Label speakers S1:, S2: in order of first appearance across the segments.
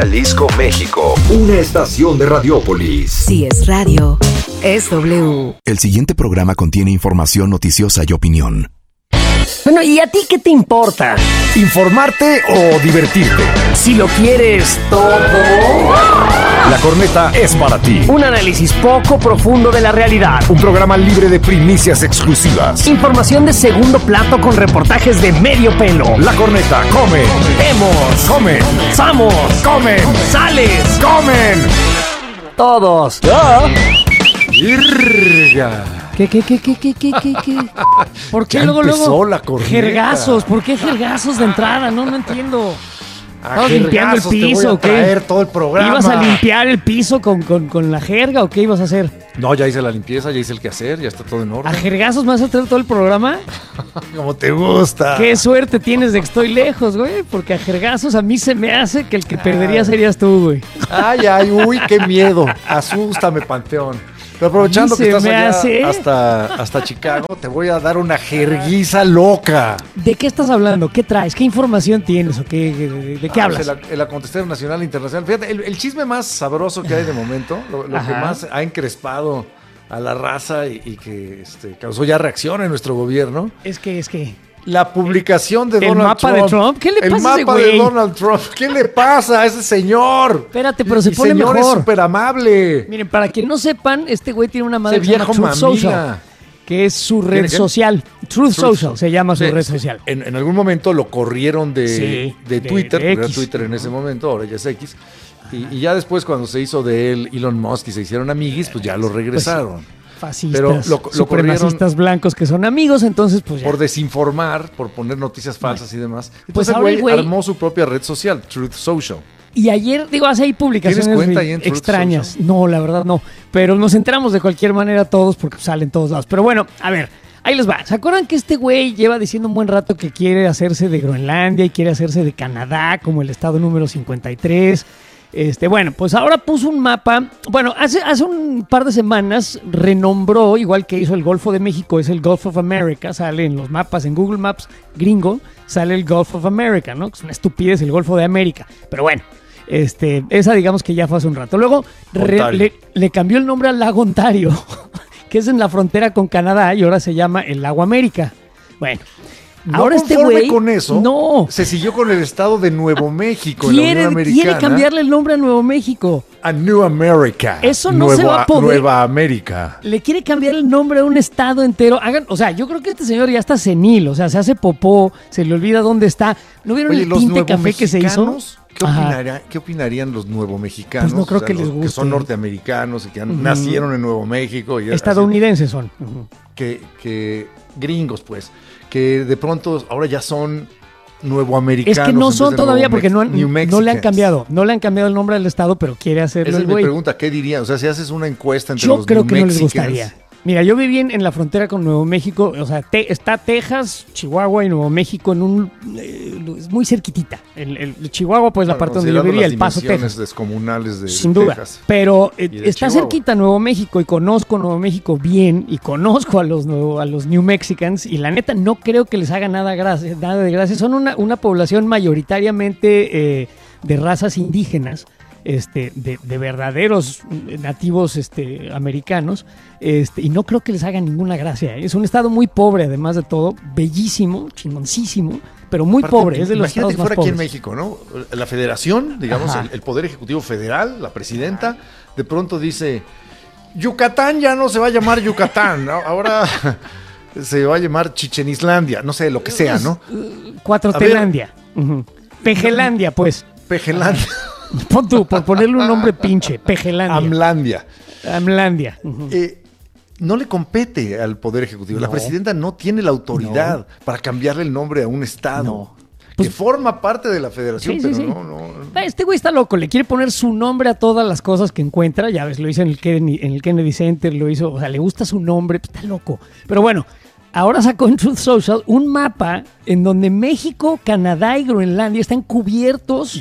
S1: Jalisco, México. Una estación de Radiópolis.
S2: Si es radio, es W.
S3: El siguiente programa contiene información noticiosa y opinión.
S4: Bueno, ¿y a ti qué te importa?
S5: ¿Informarte o divertirte?
S4: Si lo quieres todo.
S5: La Corneta es para ti.
S4: Un análisis poco profundo de la realidad.
S5: Un programa libre de primicias exclusivas.
S4: Información de segundo plato con reportajes de medio pelo.
S5: La Corneta, come.
S4: Vemos.
S5: Come.
S4: Samos.
S5: Comen.
S4: Sales.
S5: Comen.
S4: Todos.
S5: ¡Irga!
S4: ¿Qué? ¿Por qué
S5: Ya
S4: luego?
S5: empezó la corneta.
S4: Jergazos, ¿por qué jergazos de entrada? No entiendo.
S5: ¿Estabas
S4: limpiando el piso o qué?
S5: Traer todo el programa.
S4: ¿Ibas a limpiar el piso con la jerga o qué ibas a hacer?
S5: No, ya hice la limpieza, ya hice el quehacer, ya está todo en
S4: ¿A
S5: orden.
S4: jergazos me vas a traer todo el programa?
S5: Como te gusta.
S4: Qué suerte tienes de que estoy lejos, güey, porque a jergazos a mí se me hace que el que perdería serías tú, güey.
S5: Ay, uy, qué miedo. Asústame, Panteón. Pero aprovechando que estás allá hasta Chicago, te voy a dar una jerguiza loca.
S4: ¿De qué estás hablando? ¿Qué traes? ¿Qué información tienes? ¿O qué, de qué hablas?
S5: El acontecer nacional e internacional. Fíjate, el chisme más sabroso que hay de momento, lo que más ha encrespado a la raza y que causó ya reacción en nuestro gobierno.
S4: Es que...
S5: La publicación de Donald Trump.
S4: ¿El mapa de Trump? ¿Qué le pasa a ese
S5: El mapa
S4: güey?
S5: de Donald Trump. ¿Qué le pasa a ese señor?
S4: Espérate, pero se pone
S5: señor
S4: mejor.
S5: Es súper amable.
S4: Miren, para quien no sepan, este güey tiene una madre
S5: Ese
S4: que se llama
S5: viejo
S4: Truth Social,
S5: mamila.
S4: que es su red
S5: ¿Tiene qué?
S4: social. Truth Social se llama su red social.
S5: En algún momento lo corrieron de Twitter,
S4: de
S5: porque era
S4: X.
S5: Twitter en ese momento, ahora ya es X. Y ya después, cuando se hizo de él Elon Musk y se hicieron amiguis, pues ya lo regresaron.
S4: Fascistas,
S5: Pero lo
S4: supremacistas
S5: corrieron
S4: blancos que son amigos, entonces pues ya.
S5: por desinformar, por poner noticias falsas y demás.
S4: Pues
S5: Entonces
S4: ahora
S5: el
S4: el
S5: güey
S4: güey-
S5: armó su propia red social, Truth Social.
S4: Y ayer, hace ahí publicaciones
S5: ¿Tienes cuenta ahí en Truth
S4: extrañas.
S5: Social?
S4: No, la verdad no. Pero nos enteramos de cualquier manera todos porque salen todos lados. Pero bueno, a ver, ahí les va. ¿Se acuerdan que este güey lleva diciendo un buen rato que quiere hacerse de Groenlandia y quiere hacerse de Canadá como el estado número 53? Bueno, pues ahora puso un mapa. Bueno, hace un par de semanas renombró, igual que hizo el Golfo de México, es el Gulf of America, sale en los mapas, en Google Maps gringo, sale el Gulf of America, ¿no? Es una estupidez el Golfo de América. Pero bueno, esa digamos que ya fue hace un rato. Luego le cambió el nombre al lago Ontario, que es en la frontera con Canadá y ahora se llama el lago América. Bueno. Ahora este güey
S5: con eso,
S4: no
S5: se siguió con el estado de Nuevo México en la Unión Americana.
S4: Quiere cambiarle el nombre a Nuevo México.
S5: A New America.
S4: Eso no se va a poder.
S5: Nueva América.
S4: Le quiere cambiar el nombre a un estado entero. Yo creo que este señor ya está senil, o sea, se hace popó, se le olvida dónde está. ¿No vieron el tinte café que se hizo?
S5: ¿Qué opinarían los nuevo mexicanos?
S4: Pues no creo que les guste.
S5: Que son norteamericanos y que nacieron en Nuevo México. Y
S4: estadounidenses son.
S5: Que gringos, pues. Que de pronto ahora ya son nuevoamericanos.
S4: Es que no son todavía porque no le han cambiado. No le han cambiado el nombre del estado, pero quiere hacerlo
S5: Esa
S4: el
S5: es mi
S4: güey.
S5: pregunta, ¿qué dirían? O sea, si haces una encuesta entre
S4: Yo
S5: los
S4: creo que no les
S5: Mexicans,
S4: gustaría. Mira, yo viví en la frontera con Nuevo México, o sea, está Texas, Chihuahua y Nuevo México es muy cerquitita. El Chihuahua, pues la parte donde yo vivía, El Paso, Texas.
S5: Descomunales de
S4: Sin duda,
S5: Texas.
S4: pero
S5: de
S4: está
S5: Chihuahua.
S4: cerquita Nuevo México y conozco Nuevo México bien y conozco a los New Mexicans y la neta no creo que les haga nada de gracia. Son una población mayoritariamente de razas indígenas. De verdaderos nativos americanos, y no creo que les haga ninguna gracia. Es un estado muy pobre, además de todo, bellísimo, chingoncísimo, pero muy pobre, es de los estados más pobres.
S5: Imagínate que fuera aquí en México, ¿no? La federación, digamos, el Poder Ejecutivo Federal, la presidenta, de pronto dice, Yucatán ya no se va a llamar Yucatán, ¿no? Ahora se va a llamar Chichen Islandia, no sé, lo que sea, ¿no?
S4: Cuatrotelandia. Pejelandia, pues.
S5: Pejelandia.
S4: Pon tú, por ponerle un nombre pinche, Pejelandia.
S5: Amlandia.
S4: Uh-huh.
S5: No le compete al Poder Ejecutivo. La presidenta no tiene la autoridad para cambiarle el nombre a un estado.
S4: No.
S5: Que forma parte de la federación,
S4: Sí,
S5: pero
S4: sí.
S5: no.
S4: Este güey está loco, le quiere poner su nombre a todas las cosas que encuentra. Ya ves, lo hizo en el Kennedy Center, lo hizo, o sea, le gusta su nombre, pues está loco. Pero bueno, ahora sacó en Truth Social un mapa en donde México, Canadá y Groenlandia están cubiertos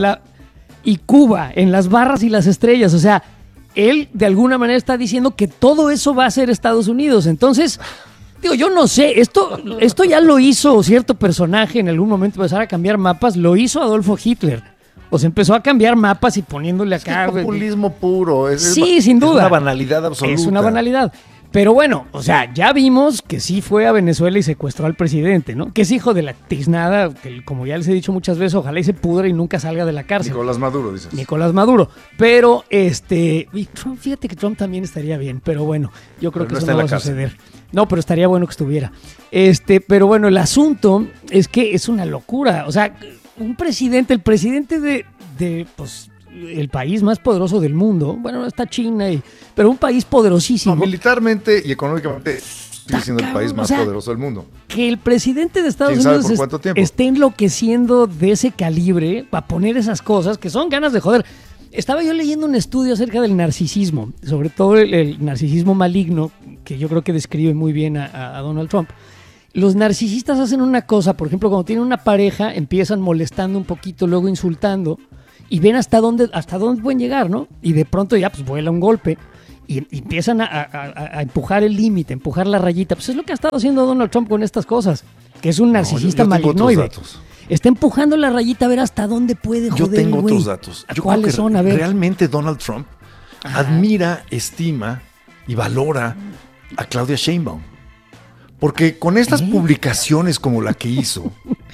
S4: y Cuba en las barras y las estrellas. O sea, él de alguna manera está diciendo que todo eso va a ser Estados Unidos. Entonces, digo, yo no sé, esto ya lo hizo cierto personaje en algún momento, empezar a cambiar mapas, lo hizo Adolfo Hitler. O sea, empezó a cambiar mapas y poniéndole acá.
S5: Es populismo puro.
S4: Sí, sin duda.
S5: Es una banalidad absoluta.
S4: Es una banalidad. Pero bueno, o sea, ya vimos que sí fue a Venezuela y secuestró al presidente, ¿no? Que es hijo de la tiznada, que como ya les he dicho muchas veces, ojalá y se pudra y nunca salga de la cárcel.
S5: Nicolás Maduro, dices.
S4: Nicolás Maduro. Pero, y Trump, fíjate que Trump también estaría bien, pero bueno, yo creo que eso no va a suceder. No, pero estaría bueno que estuviera. Pero bueno, el asunto es que es una locura. O sea, un presidente, el presidente de pues, el país más poderoso del mundo, bueno, no está China, pero un país poderosísimo.
S5: No, militarmente y económicamente sigue siendo el país más poderoso del mundo.
S4: Que el presidente de Estados Unidos esté enloqueciendo de ese calibre para poner esas cosas que son ganas de joder. Estaba yo leyendo un estudio acerca del narcisismo, sobre todo el narcisismo maligno, que yo creo que describe muy bien a Donald Trump. Los narcisistas hacen una cosa, por ejemplo, cuando tienen una pareja, empiezan molestando un poquito, luego insultando, y ven hasta dónde pueden llegar, ¿no? Y de pronto ya pues vuela un golpe y empiezan a empujar el límite, empujar la rayita. Pues es lo que ha estado haciendo Donald Trump con estas cosas, que es un narcisista malignoide. Está empujando la rayita a ver hasta dónde puede joder.
S5: Yo tengo otros datos.
S4: ¿Cuáles son? A ver.
S5: Realmente Donald Trump admira, estima y valora a Claudia Sheinbaum. Porque con estas publicaciones como la que hizo,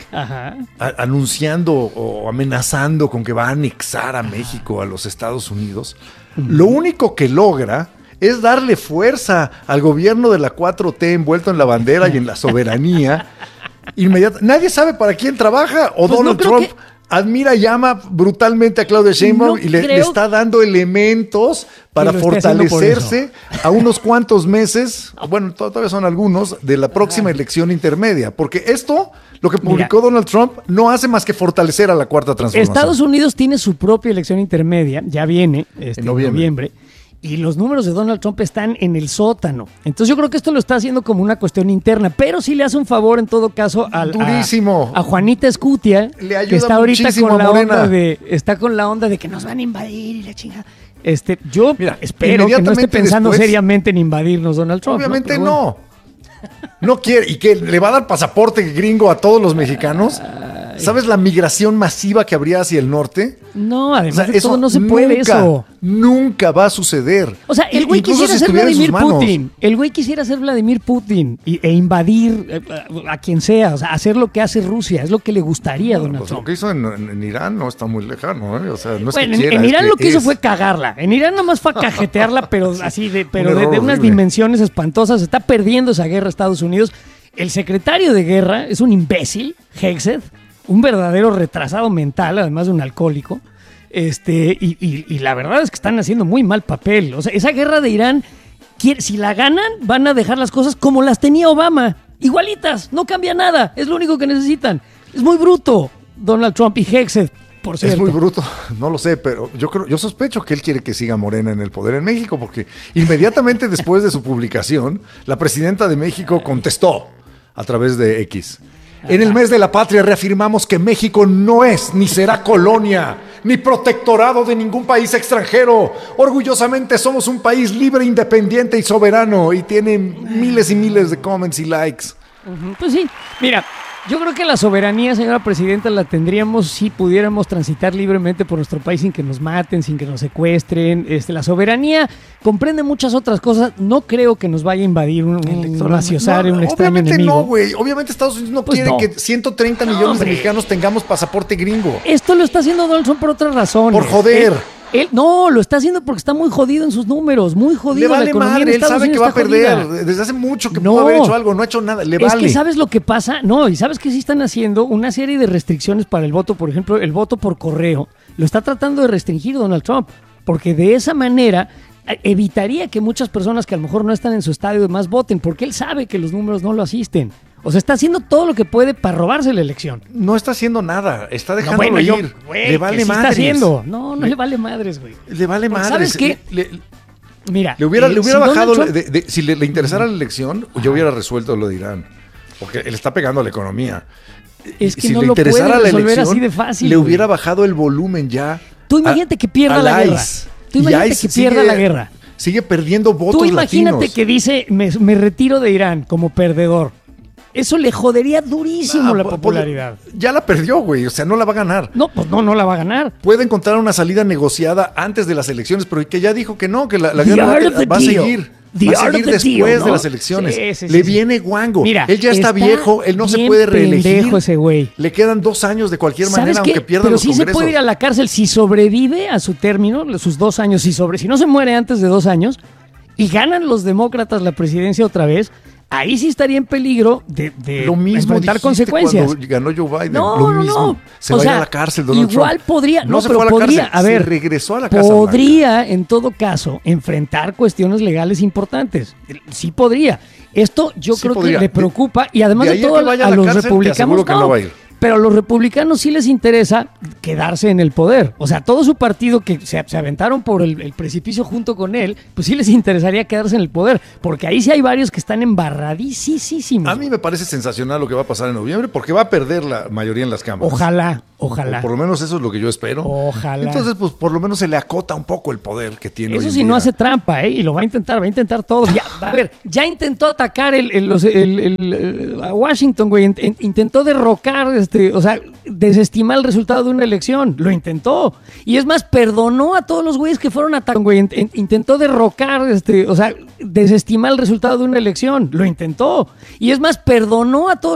S5: anunciando o amenazando con que va a anexar a México a los Estados Unidos, lo único que logra es darle fuerza al gobierno de la 4T envuelto en la bandera y en la soberanía. Nadie sabe para quién trabaja o pues Donald Trump admira y ama brutalmente a Claudia Sheinbaum y le está dando elementos para fortalecerse a unos cuantos meses, bueno, todavía son algunos, de la próxima elección intermedia. Porque esto, lo que publicó Donald Trump, no hace más que fortalecer a la Cuarta Transformación.
S4: Estados Unidos tiene su propia elección intermedia, ya viene en noviembre. Y los números de Donald Trump están en el sótano. Entonces yo creo que esto lo está haciendo como una cuestión interna, pero sí le hace un favor en todo caso a Juanita Escutia, que está ahorita con la onda de que nos van a invadir y la chingada. Yo espero que no esté pensando seriamente en invadirnos Donald Trump.
S5: Obviamente no. No quiere, y que le va a dar pasaporte gringo a todos los mexicanos. ¿Sabes la migración masiva que habría hacia el norte?
S4: No, además de todo no se puede eso.
S5: Nunca va a suceder.
S4: O sea, el güey quisiera ser Vladimir Putin. El güey quisiera ser Vladimir Putin e invadir a quien sea. O sea, hacer lo que hace Rusia. Es lo que le gustaría a Donald Trump.
S5: Lo que hizo en Irán no está muy lejano, ¿eh? O sea, no es
S4: bueno,
S5: que quiera,
S4: en Irán lo que hizo fue cagarla. En Irán nomás fue a cajetearla, pero así de unas dimensiones espantosas. Está perdiendo esa guerra Estados Unidos. El secretario de guerra es un imbécil, Hegseth. Un verdadero retrasado mental, además de un alcohólico. Y la verdad es que están haciendo muy mal papel. O sea, esa guerra de Irán, si la ganan, van a dejar las cosas como las tenía Obama. Igualitas, no cambia nada. Es lo único que necesitan. Es muy bruto, Donald Trump y Hegseth, por cierto.
S5: Es muy bruto, no lo sé, pero yo sospecho que él quiere que siga Morena en el poder en México, porque inmediatamente después de su publicación, la presidenta de México contestó a través de X. En el mes de la patria reafirmamos que México no es ni será colonia, ni protectorado de ningún país extranjero. Orgullosamente somos un país libre, independiente y soberano. Y tiene miles y miles de comments y likes.
S4: Pues sí, mira, yo creo que la soberanía, señora presidenta, la tendríamos si pudiéramos transitar libremente por nuestro país sin que nos maten, sin que nos secuestren. La soberanía comprende muchas otras cosas. No creo que nos vaya a invadir un extraño enemigo.
S5: Obviamente no, güey. Obviamente Estados Unidos no quiere que 130 millones de mexicanos tengamos pasaporte gringo.
S4: Esto lo está haciendo Donald Trump por otras razones.
S5: Por joder.
S4: Él no, lo está haciendo porque está muy jodido en sus números, muy jodido.
S5: Le vale madre, él sabe que va a perder. Desde hace mucho que pudo haber hecho algo, no ha hecho nada, le vale.
S4: Es que ¿sabes lo que pasa? No, y ¿sabes que sí están haciendo? Una serie de restricciones para el voto, por ejemplo, el voto por correo. Lo está tratando de restringir Donald Trump, porque de esa manera evitaría que muchas personas que a lo mejor no están en su estadio más voten, porque él sabe que los números no lo asisten. O sea, está haciendo todo lo que puede para robarse la elección.
S5: No está haciendo nada, está dejándolo ir.
S4: Le vale madres. Está haciendo. No le vale madres, güey.
S5: Le vale madres.
S4: ¿Sabes qué? Mira,
S5: le hubiera bajado, si le interesara la elección, yo hubiera resuelto lo de Irán. Porque él está pegando a la economía.
S4: Es que
S5: si
S4: no
S5: le
S4: lo
S5: interesara
S4: puede resolver
S5: la elección,
S4: así de fácil.
S5: Le hubiera bajado el volumen ya.
S4: Tú imagínate que pierda la guerra. Tú imagínate que pierda la guerra.
S5: Sigue perdiendo votos latinos.
S4: Tú imagínate que dice, me retiro de Irán como perdedor. Eso le jodería durísimo la popularidad.
S5: Ya la perdió, güey. O sea, no la va a ganar.
S4: No, pues no la va a ganar.
S5: Puede encontrar una salida negociada antes de las elecciones, pero que ya dijo que no, que la
S4: The
S5: guerra
S4: art of the
S5: va a
S4: deal.
S5: seguir.
S4: The
S5: Va a
S4: art
S5: seguir
S4: of the
S5: después
S4: deal, ¿no?
S5: de las elecciones.
S4: Sí,
S5: Le
S4: sí.
S5: viene guango.
S4: Mira,
S5: él ya está viejo, él no se
S4: bien
S5: puede reelegir.
S4: pendejo ese güey.
S5: Le quedan 2 años de cualquier
S4: ¿Sabes
S5: manera,
S4: qué?
S5: aunque pierda
S4: Pero
S5: los
S4: sí
S5: congresos.
S4: se puede ir a la cárcel si sobrevive a su término, sus 2 años, si no se muere antes de 2 años y ganan los demócratas la presidencia otra vez. Ahí sí estaría en peligro de
S5: Lo mismo
S4: enfrentar
S5: dijiste
S4: consecuencias.
S5: cuando ganó Joe Biden.
S4: No,
S5: lo
S4: no,
S5: mismo.
S4: no.
S5: Se va a ir a la cárcel, Donald
S4: igual
S5: Trump.
S4: podría,
S5: No se
S4: pero
S5: fue a la
S4: podría,
S5: cárcel,
S4: a ver,
S5: se regresó a la Casa
S4: podría en todo caso enfrentar cuestiones legales importantes. Sí podría. Esto yo
S5: Sí
S4: creo
S5: podría.
S4: que le preocupa y además
S5: de
S4: de
S5: ahí a
S4: todo
S5: que vaya
S4: a
S5: a la
S4: los
S5: cárcel, te
S4: republicanos
S5: aseguro que no va a ir.
S4: Pero a los republicanos sí les interesa quedarse en el poder. O sea, todo su partido que se aventaron por el precipicio junto con él, pues sí les interesaría quedarse en el poder. Porque ahí sí hay varios que están embarradísimos.
S5: A mí me parece sensacional lo que va a pasar en noviembre, porque va a perder la mayoría en las cámaras.
S4: Ojalá.
S5: O por lo menos eso es lo que yo espero.
S4: Ojalá.
S5: Entonces, pues por lo menos se le acota un poco el poder que tiene.
S4: Eso
S5: hoy en
S4: sí no
S5: día.
S4: hace trampa, y lo va a intentar todo. Ya, a ver, ya intentó atacar a Washington, güey. Intentó derrocar, o sea, desestimar el resultado de una elección. Lo intentó. Y es más, perdonó a todos los güeyes que fueron a atacar, güey. Intentó derrocar, o sea, desestimar el resultado de una elección. Lo intentó. Y es más, perdonó a todos